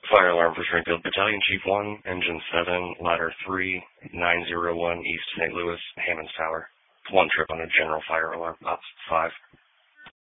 Fire alarm for Springfield Battalion, Chief 1, Engine 7, Ladder 3, 901 East St. Louis, Hammond's Tower. One trip on a general fire alarm, Ops 5.